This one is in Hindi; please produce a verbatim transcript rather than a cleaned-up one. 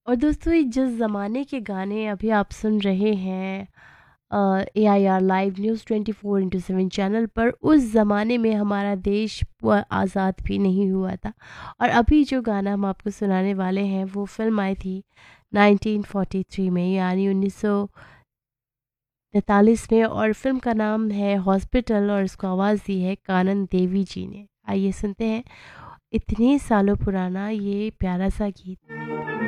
और दोस्तों ये जिस ज़माने के गाने अभी आप सुन रहे हैं ए I R live news twenty four into seven channel पर, उस ज़माने में हमारा देश व आज़ाद भी नहीं हुआ था। और अभी जो गाना हम आपको सुनाने वाले हैं वो फिल्म आई थी नाइनटीन फोर्टी थ्री में, यानी उन्नीस सौ तैंतालीस में, और फिल्म का नाम है हॉस्पिटल और इसको आवाज़ दी है कानन देवी जी ने। आइए सुनते हैं इतने सालों पुराना ये प्यारा सा गीत।